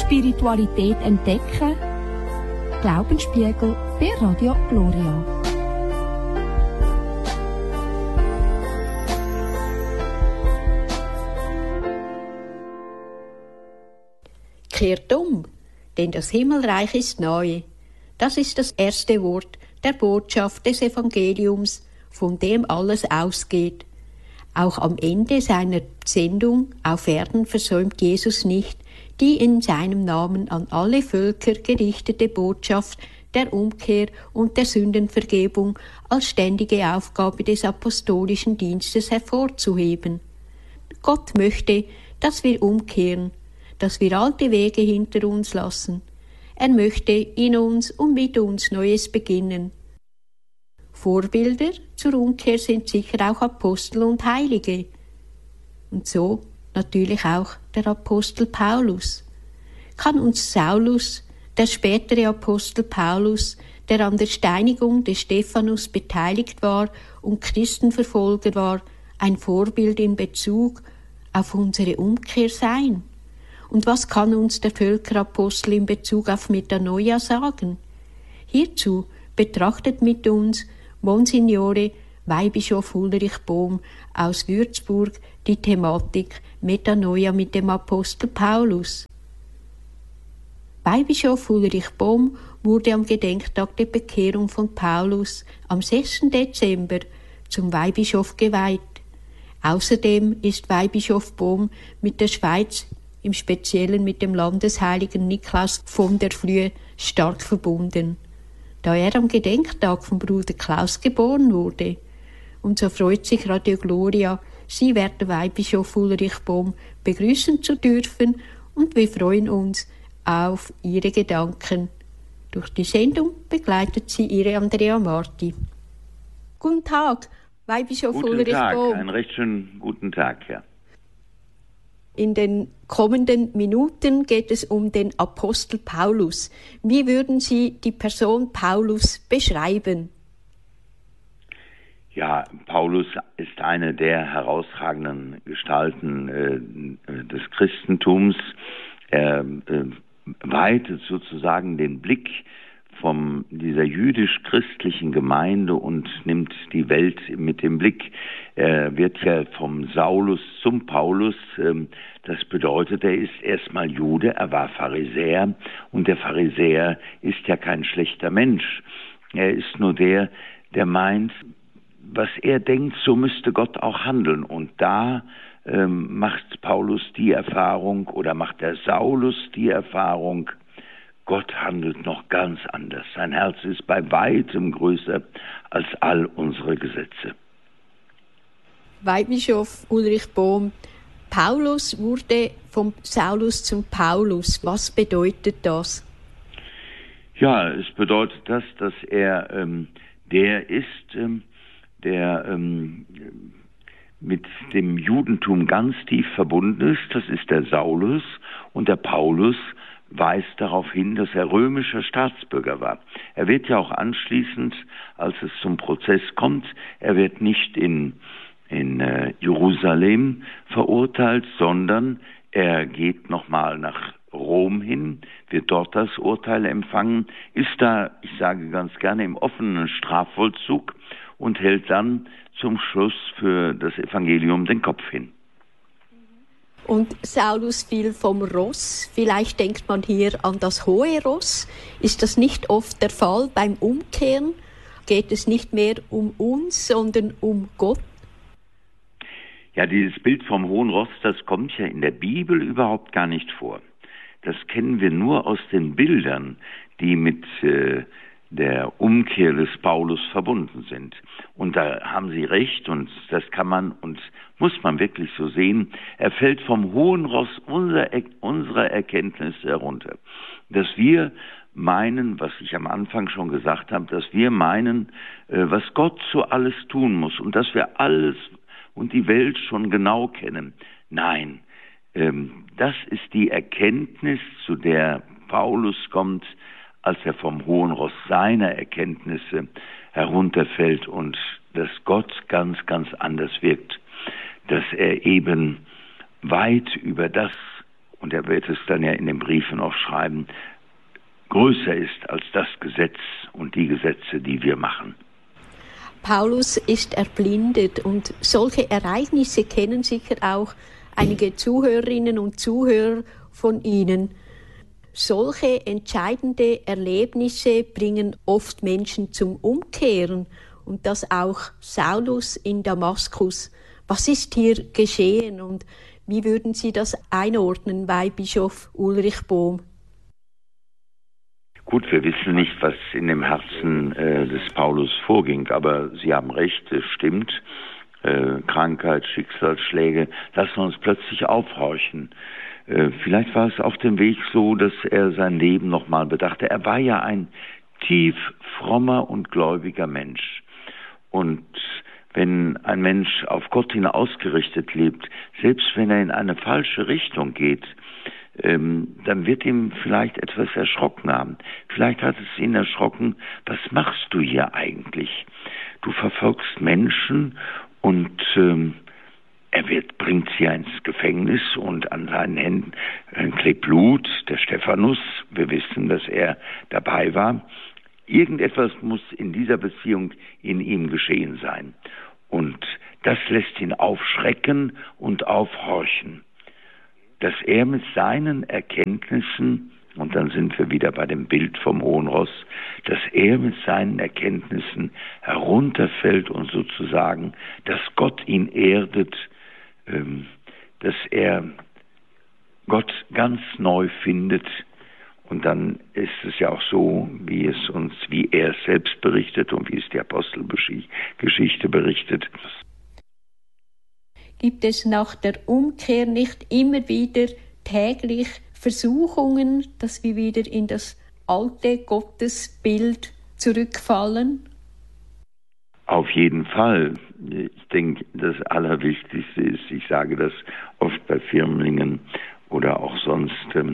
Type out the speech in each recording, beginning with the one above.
Spiritualität entdecken. Glaubensspiegel bei Radio Gloria. Kehrt um, denn das Himmelreich ist nahe. Das ist das erste Wort der Botschaft des Evangeliums, von dem alles ausgeht. Auch am Ende seiner Sendung auf Erden versäumt Jesus nicht, die in seinem Namen an alle Völker gerichtete Botschaft der Umkehr und der Sündenvergebung als ständige Aufgabe des apostolischen Dienstes hervorzuheben. Gott möchte, dass wir umkehren, dass wir alte Wege hinter uns lassen. Er möchte in uns und mit uns Neues beginnen. Vorbilder zur Umkehr sind sicher auch Apostel und Heilige. Und so natürlich auch der Apostel Paulus. Kann uns Saulus, der spätere Apostel Paulus, der an der Steinigung des Stephanus beteiligt war und Christenverfolger war, ein Vorbild in Bezug auf unsere Umkehr sein? Und was kann uns der Völkerapostel in Bezug auf Metanoia sagen? Hierzu betrachtet mit uns Monsignore Weihbischof Ulrich Bohm aus Würzburg die Thematik Metanoia mit dem Apostel Paulus. Weihbischof Ulrich Bohm wurde am Gedenktag der Bekehrung von Paulus am 6. Dezember zum Weihbischof geweiht. Außerdem ist Weihbischof Bohm mit der Schweiz, im Speziellen mit dem Landesheiligen Niklaus von der Flühe, stark verbunden, da er am Gedenktag von Bruder Klaus geboren wurde. Und so freut sich Radio Gloria, Sie, werter Weihbischof Ulrich Bohm, begrüßen zu dürfen, und wir freuen uns auf Ihre Gedanken. Durch die Sendung begleitet Sie Ihre Andrea Marti. Guten Tag, Weihbischof Ulrich Bohm. Einen recht schönen guten Tag, ja. In den kommenden Minuten geht es um den Apostel Paulus. Wie würden Sie die Person Paulus beschreiben? Ja, Paulus ist eine der herausragenden Gestalten des Christentums. Er weitet sozusagen den Blick von dieser jüdisch-christlichen Gemeinde und nimmt die Welt mit dem Blick. Er wird ja vom Saulus zum Paulus. Das bedeutet, er ist erstmal Jude, er war Pharisäer, und der Pharisäer ist ja kein schlechter Mensch. Er ist nur der meint, was er denkt, so müsste Gott auch handeln. Und da macht Paulus die Erfahrung, oder macht der Saulus die Erfahrung, Gott handelt noch ganz anders. Sein Herz ist bei weitem größer als all unsere Gesetze. Weihbischof Ulrich Bohm, Paulus wurde vom Saulus zum Paulus. Was bedeutet das? Ja, es bedeutet das, dass er der ist, der mit dem Judentum ganz tief verbunden ist. Das ist der Saulus, und der Paulus weist darauf hin, dass er römischer Staatsbürger war. Er wird ja auch anschließend, als es zum Prozess kommt, er wird nicht in Jerusalem verurteilt, sondern er geht nochmal nach Rom hin, wird dort das Urteil empfangen, ist da, ich sage ganz gerne, im offenen Strafvollzug und hält dann zum Schluss für das Evangelium den Kopf hin. Und Saulus fiel vom Ross. Vielleicht denkt man hier an das hohe Ross. Ist das nicht oft der Fall beim Umkehren? Geht es nicht mehr um uns, sondern um Gott? Ja, dieses Bild vom hohen Ross, das kommt ja in der Bibel überhaupt gar nicht vor. Das kennen wir nur aus den Bildern, die mit der Umkehr des Paulus verbunden sind. Und da haben Sie recht, und das kann man und muss man wirklich so sehen. Er fällt vom hohen Ross unserer Erkenntnis herunter. Dass wir meinen, was ich am Anfang schon gesagt habe, dass wir meinen, was Gott so alles tun muss und dass wir alles und die Welt schon genau kennen. Nein, das ist die Erkenntnis, zu der Paulus kommt, als er vom hohen Ross seiner Erkenntnisse herunterfällt und dass Gott ganz, ganz anders wirkt, dass er eben weit über das und er wird es dann ja in den Briefen auch schreiben, größer ist als das Gesetz und die Gesetze, die wir machen. Paulus ist erblindet und solche Ereignisse kennen sicher auch einige Zuhörerinnen und Zuhörer von Ihnen. Solche entscheidende Erlebnisse bringen oft Menschen zum Umkehren und das auch Saulus in Damaskus. Was ist hier geschehen und wie würden Sie das einordnen bei Bischof Ulrich Bohm? Gut, wir wissen nicht, was in dem Herzen des Paulus vorging, aber Sie haben recht, es stimmt. Krankheit, Schicksalsschläge lassen uns plötzlich aufhorchen. Vielleicht war es auf dem Weg so, dass er sein Leben nochmal bedachte. Er war ja ein tief frommer und gläubiger Mensch. Und wenn ein Mensch auf Gott hin ausgerichtet lebt, selbst wenn er in eine falsche Richtung geht, dann wird ihm vielleicht etwas erschrocken haben. Vielleicht hat es ihn erschrocken, was machst du hier eigentlich? Du verfolgst Menschen und er bringt sie ins Gefängnis und an seinen Händen klebt Blut, der Stephanus. Wir wissen, dass er dabei war. Irgendetwas muss in dieser Beziehung in ihm geschehen sein. Und das lässt ihn aufschrecken und aufhorchen. Dass er mit seinen Erkenntnissen, und dann sind wir wieder bei dem Bild vom Hohen Ross, dass er mit seinen Erkenntnissen herunterfällt und sozusagen, dass Gott ihn erdet, dass er Gott ganz neu findet. Und dann ist es ja auch so, wie er es selbst berichtet und wie es die Apostelgeschichte berichtet. Gibt es nach der Umkehr nicht immer wieder täglich Versuchungen, dass wir wieder in das alte Gottesbild zurückfallen? Auf jeden Fall. Ich denke, das Allerwichtigste ist, ich sage das oft bei Firmlingen oder auch sonst.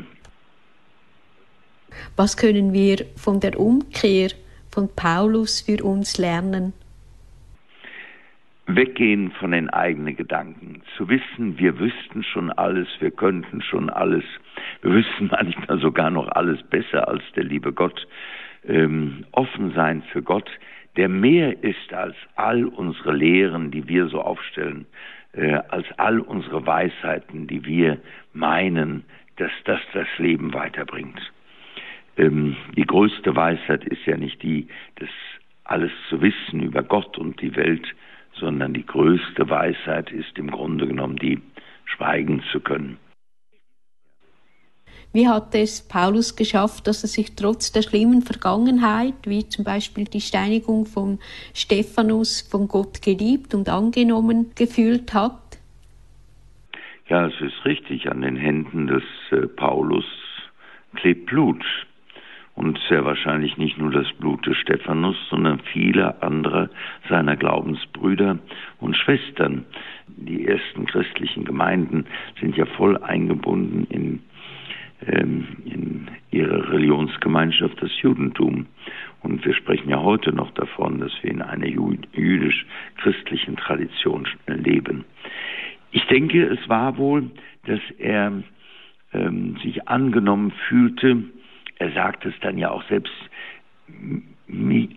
Was können wir von der Umkehr von Paulus für uns lernen? Weggehen von den eigenen Gedanken. Zu wissen, wir wüssten schon alles, wir könnten schon alles. Wir wüssten manchmal sogar noch alles besser als der liebe Gott. Offen sein für Gott, der mehr ist als all unsere Lehren, die wir so aufstellen, als all unsere Weisheiten, die wir meinen, dass das Leben weiterbringt. Die größte Weisheit ist ja nicht die, das alles zu wissen über Gott und die Welt, sondern die größte Weisheit ist im Grunde genommen die, schweigen zu können. Wie hat es Paulus geschafft, dass er sich trotz der schlimmen Vergangenheit, wie zum Beispiel die Steinigung von Stephanus, von Gott geliebt und angenommen gefühlt hat? Ja, es ist richtig, an den Händen des Paulus klebt Blut. Und sehr wahrscheinlich nicht nur das Blut des Stephanus, sondern viele andere seiner Glaubensbrüder und Schwestern. Die ersten christlichen Gemeinden sind ja voll eingebunden in ihre Religionsgemeinschaft, das Judentum. Und wir sprechen ja heute noch davon, dass wir in einer jüdisch-christlichen Tradition leben. Ich denke, es war wohl, dass er sich angenommen fühlte. Er sagt es dann ja auch selbst, mir,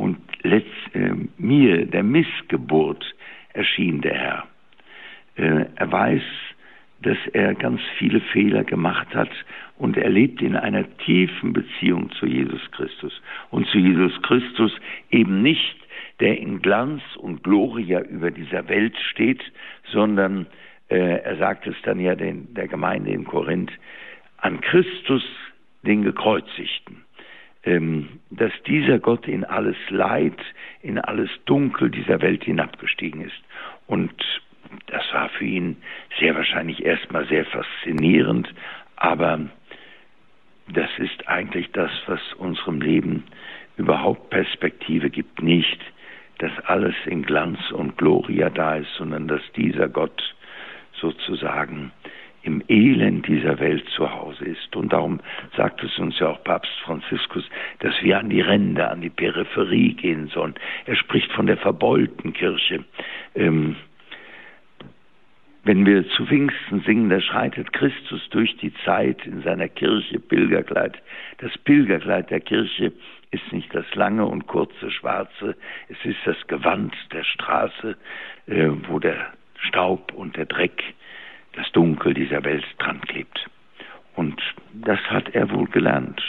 der Missgeburt, erschien der Herr. Er weiß, dass er ganz viele Fehler gemacht hat und er lebt in einer tiefen Beziehung zu Jesus Christus. Und zu Jesus Christus eben nicht, der in Glanz und Gloria über dieser Welt steht, sondern er sagt es dann ja der Gemeinde in Korinth, an Christus, den Gekreuzigten, dass dieser Gott in alles Leid, in alles Dunkel dieser Welt hinabgestiegen ist. Und das war für ihn sehr wahrscheinlich erstmal sehr faszinierend, aber das ist eigentlich das, was unserem Leben überhaupt Perspektive gibt. Nicht, dass alles in Glanz und Gloria da ist, sondern dass dieser Gott sozusagen im Elend dieser Welt zu Hause ist. Und darum sagt es uns ja auch Papst Franziskus, dass wir an die Ränder, an die Peripherie gehen sollen. Er spricht von der verbeulten Kirche. Wenn wir zu Pfingsten singen, da schreitet Christus durch die Zeit in seiner Kirche Pilgerkleid. Das Pilgerkleid der Kirche ist nicht das lange und kurze schwarze, es ist das Gewand der Straße, wo der Staub und der Dreck, das Dunkel dieser Welt dran klebt. Und das hat er wohl gelernt.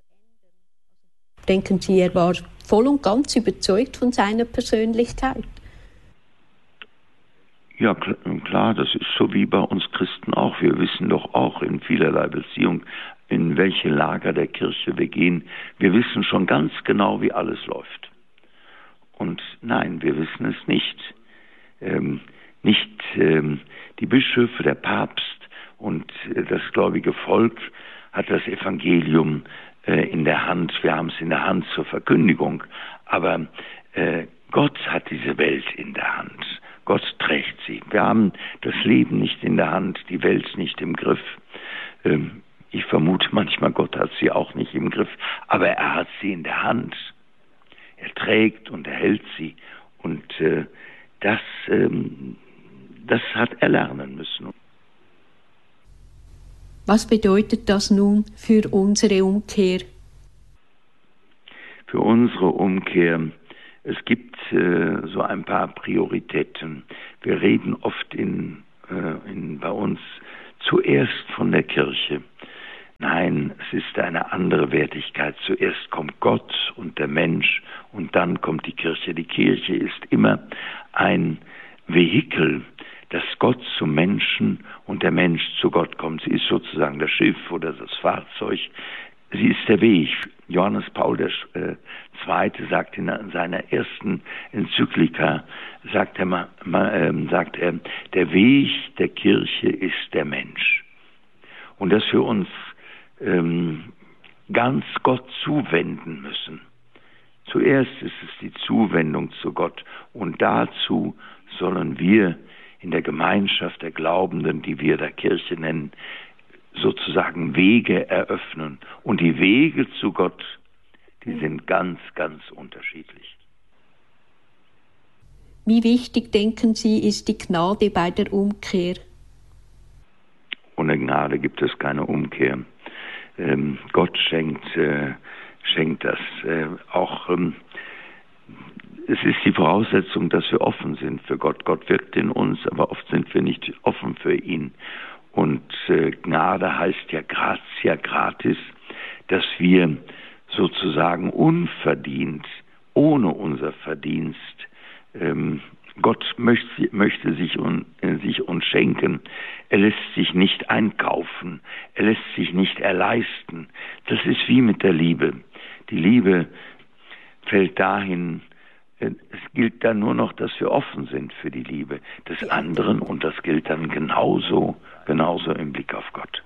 Denken Sie, er war voll und ganz überzeugt von seiner Persönlichkeit? Ja, klar, das ist so wie bei uns Christen auch. Wir wissen doch auch in vielerlei Beziehung, in welche Lager der Kirche wir gehen. Wir wissen schon ganz genau, wie alles läuft. Und nein, wir wissen es nicht. Die Bischöfe, der Papst und das gläubige Volk hat das Evangelium in der Hand. Wir haben es in der Hand zur Verkündigung. Aber Gott hat diese Welt in der Hand. Gott trägt sie. Wir haben das Leben nicht in der Hand, die Welt nicht im Griff. Ich vermute manchmal, Gott hat sie auch nicht im Griff, aber er hat sie in der Hand. Er trägt und er hält sie. Und das hat er lernen müssen. Was bedeutet das nun für unsere Umkehr? Für unsere Umkehr, es gibt so ein paar Prioritäten. Wir reden oft bei uns zuerst von der Kirche. Nein, es ist eine andere Wertigkeit. Zuerst kommt Gott und der Mensch und dann kommt die Kirche. Die Kirche ist immer ein Vehikel, dass Gott zum Menschen und der Mensch zu Gott kommt. Sie ist sozusagen das Schiff oder das Fahrzeug. Sie ist der Weg. Johannes Paul II. Sagt in seiner ersten Enzyklika, sagt er, der Weg der Kirche ist der Mensch. Und dass wir uns ganz Gott zuwenden müssen. Zuerst ist es die Zuwendung zu Gott und dazu sollen wir in der Gemeinschaft der Glaubenden, die wir der Kirche nennen, sozusagen Wege eröffnen. Und die Wege zu Gott, die sind ganz, ganz unterschiedlich. Wie wichtig, denken Sie, ist die Gnade bei der Umkehr? Ohne Gnade gibt es keine Umkehr. Gott schenkt das. Es ist die Voraussetzung, dass wir offen sind für Gott. Gott wirkt in uns, aber oft sind wir nicht offen für ihn. Und Gnade heißt ja gratia gratis, dass wir sozusagen unverdient, ohne unser Verdienst, Gott möchte sich uns schenken. Er lässt sich nicht einkaufen, er lässt sich nicht erleisten. Das ist wie mit der Liebe. Die Liebe fällt dahin, es gilt dann nur noch, dass wir offen sind für die Liebe des anderen und das gilt dann genauso im Blick auf Gott.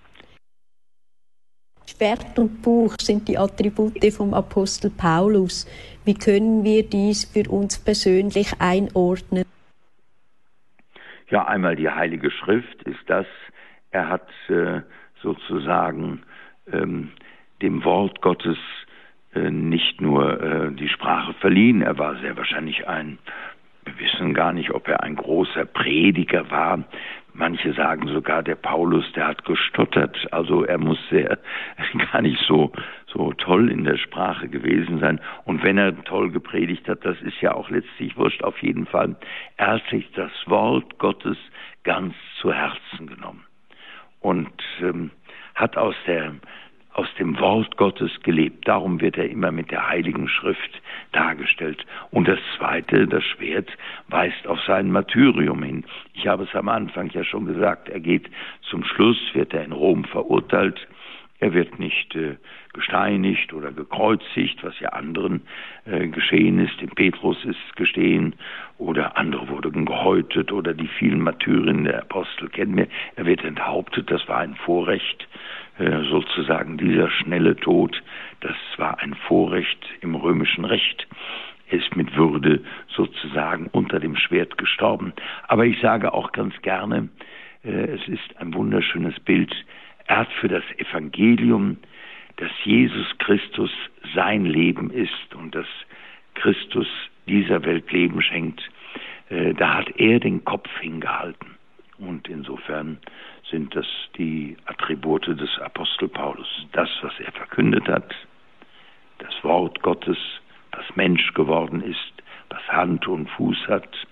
Schwert und Buch sind die Attribute vom Apostel Paulus. Wie können wir dies für uns persönlich einordnen? Ja, einmal die Heilige Schrift ist das. Er hat sozusagen dem Wort Gottes nicht nur die Sprache verliehen. Er war sehr wahrscheinlich wir wissen gar nicht, ob er ein großer Prediger war. Manche sagen sogar, der Paulus, der hat gestottert. Also er muss gar nicht so toll in der Sprache gewesen sein. Und wenn er toll gepredigt hat, das ist ja auch letztlich wurscht. Auf jeden Fall, er hat sich das Wort Gottes ganz zu Herzen genommen und hat aus dem Wort Gottes gelebt. Darum wird er immer mit der Heiligen Schrift dargestellt. Und das Zweite, das Schwert, weist auf sein Martyrium hin. Ich habe es am Anfang ja schon gesagt, er geht zum Schluss, wird er in Rom verurteilt. Er wird nicht gesteinigt oder gekreuzigt, was ja anderen geschehen ist. Dem Petrus ist geschehen oder andere wurden gehäutet oder die vielen Martyrinnen der Apostel kennen wir. Er wird enthauptet, das war ein Vorrecht. Sozusagen dieser schnelle Tod, das war ein Vorrecht im römischen Recht. Er ist mit Würde sozusagen unter dem Schwert gestorben. Aber ich sage auch ganz gerne, es ist ein wunderschönes Bild. Er hat für das Evangelium, dass Jesus Christus sein Leben ist und dass Christus dieser Welt Leben schenkt, da hat er den Kopf hingehalten. Und insofern sind das die Attribute des Apostel Paulus. Das, was er verkündet hat, das Wort Gottes, das Mensch geworden ist, was Hand und Fuß hat,